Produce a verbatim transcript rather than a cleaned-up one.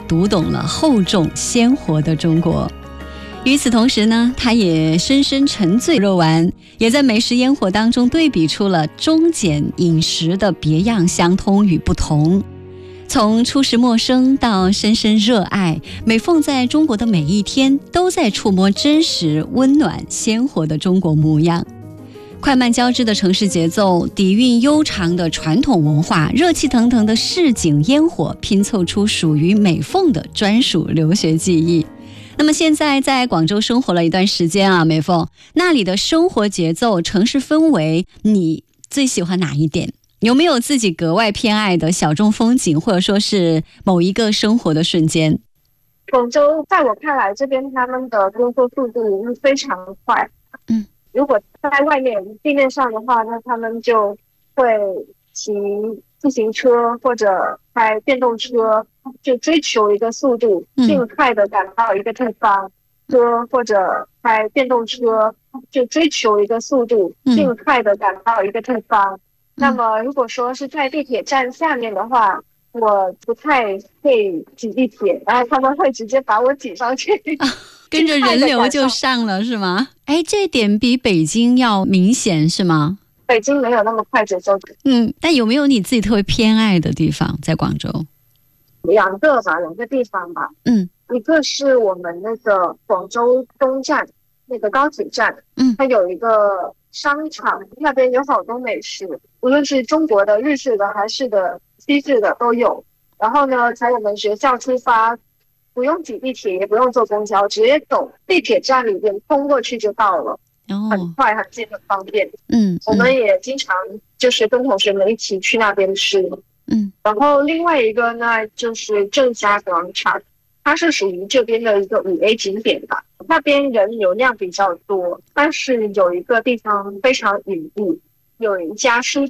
读懂了厚重鲜活的中国。与此同时呢，他也深深沉醉肉丸，也在美食烟火当中对比出了中简饮食的别样相通与不同。从初识陌生到深深热爱，美凤在中国的每一天都在触摸真实、温暖、鲜活的中国模样。快慢交织的城市节奏，底蕴悠长的传统文化，热气腾腾的市井烟火，拼凑出属于美凤的专属留学记忆。那么现在在广州生活了一段时间啊，美凤，那里的生活节奏、城市氛围，你最喜欢哪一点？有没有自己格外偏爱的小众风景，或者说是某一个生活的瞬间？ 广州在我看来，这边他们的工作速度是非常快。 嗯， 如果在外面地面上的话，那他们就会骑自行车或者开电动车，就追求一个速度，尽快的赶到一个地方。车或者开电动车，就追求一个速度，尽快的赶到一个地方。那么如果说是在地铁站下面的话，我不太会挤地铁，然后他们会直接把我挤上去、啊、 跟着人流就上了是吗？哎，这点比北京要明显是吗？ 北京没有那么快节奏。 嗯，但有没有你自己特别偏爱的地方在广州？ 两个吧，两个地方吧。嗯，一个是我们那个广州东站那个高铁站，嗯，它有一个商场，那边有好多美食，无论是中国的、日式的、韩式的、西式的都有。然后呢，从我们学校出发，不用挤地铁，也不用坐公交，直接走地铁站里边通过去就到了，哦、很快、很近、很方便。嗯，我们也经常就是跟同学们一起去那边吃。嗯，然后另外一个呢，就是正佳广场，它是属于这边的一个五 A 景点吧。那边人流量比较多，但是有一个地方非常隐蔽，有一家书